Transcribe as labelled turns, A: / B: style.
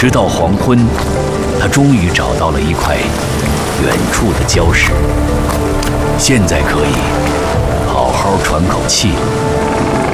A: 直到黄昏，他终于找到了一块远处的礁石。现在可以好好喘口气了。